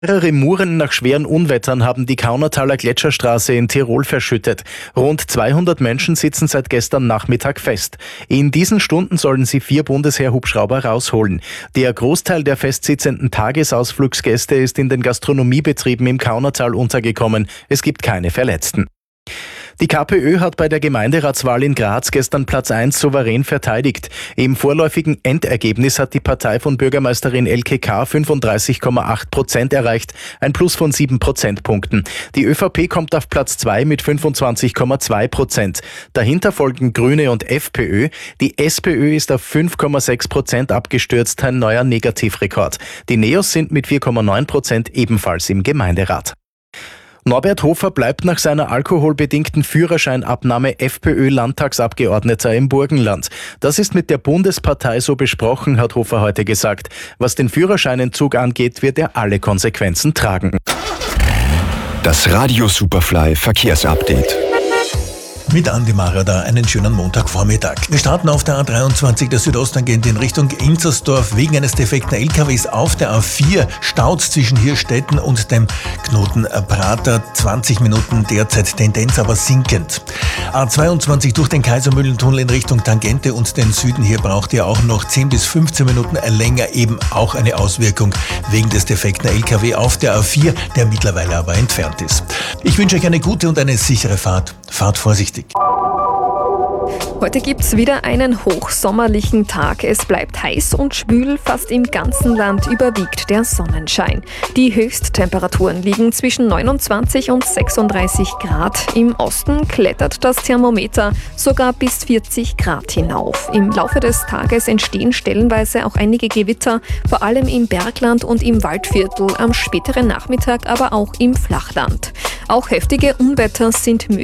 Mehrere Muren nach schweren Unwettern haben die Kaunertaler Gletscherstraße in Tirol verschüttet. Rund 200 Menschen sitzen seit gestern Nachmittag fest. In diesen Stunden sollen sie 4 Bundesheer-Hubschrauber rausholen. Der Großteil der festsitzenden Tagesausflugsgäste ist in den Gastronomiebetrieben im Kaunertal untergekommen. Es gibt keine Verletzten. Die KPÖ hat bei der Gemeinderatswahl in Graz gestern Platz 1 souverän verteidigt. Im vorläufigen Endergebnis hat die Partei von Bürgermeisterin Elke K. 35,8% erreicht, ein Plus von 7 Prozentpunkten. Die ÖVP kommt auf Platz 2 mit 25,2%. Dahinter folgen Grüne und FPÖ. Die SPÖ ist auf 5,6% abgestürzt, ein neuer Negativrekord. Die Neos sind mit 4,9% ebenfalls im Gemeinderat. Norbert Hofer bleibt nach seiner alkoholbedingten Führerscheinabnahme FPÖ-Landtagsabgeordneter im Burgenland. Das ist mit der Bundespartei so besprochen, hat Hofer heute gesagt. Was den Führerscheinentzug angeht, wird er alle Konsequenzen tragen. Das Radio Superfly Verkehrsupdate. Mit Andi Marada einen schönen Montagvormittag. Wir starten auf der A23 der Südosttangente in Richtung Inzersdorf. Wegen eines defekten LKWs auf der A4 staut zwischen Hirstetten und dem Knoten Prater. 20 Minuten derzeit, Tendenz aber sinkend. A22 durch den Kaisermühlentunnel in Richtung Tangente und den Süden. Hier braucht ihr auch noch 10 bis 15 Minuten länger, eben auch eine Auswirkung wegen des defekten LKW auf der A4, der mittlerweile aber entfernt ist. Ich wünsche euch eine gute und eine sichere Fahrt. Fahrt vorsichtig. Heute gibt's wieder einen hochsommerlichen Tag. Es bleibt heiß und schwül, fast im ganzen Land überwiegt der Sonnenschein. Die Höchsttemperaturen liegen zwischen 29 und 36 Grad. Im Osten klettert das Thermometer sogar bis 40 Grad hinauf. Im Laufe des Tages entstehen stellenweise auch einige Gewitter, vor allem im Bergland und im Waldviertel, am späteren Nachmittag aber auch im Flachland. Auch heftige Unwetter sind möglich.